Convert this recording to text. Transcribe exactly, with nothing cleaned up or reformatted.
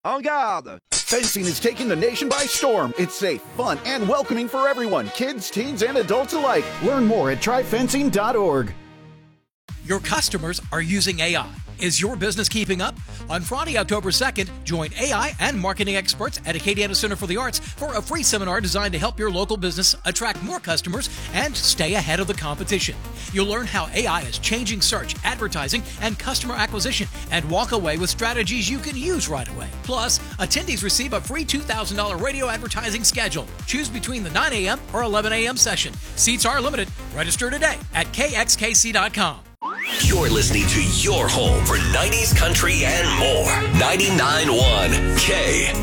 En garde! Fencing is taking the nation by storm. It's safe, fun, and welcoming for everyone, kids, teens, and adults alike. Learn more at try fencing dot org. Your customers are using A I. Is your business keeping up? On Friday, October second, join A I and marketing experts at Acadiana Center for the Arts for a free seminar designed to help your local business attract more customers and stay ahead of the competition. You'll learn how A I is changing search, advertising, and customer acquisition, and walk away with strategies you can use right away. Plus, attendees receive a free two thousand dollars radio advertising schedule. Choose between the nine a.m. or eleven a.m. session. Seats are limited. Register today at K X K C dot com. You're listening to your home for nineties country and more. ninety-nine point one K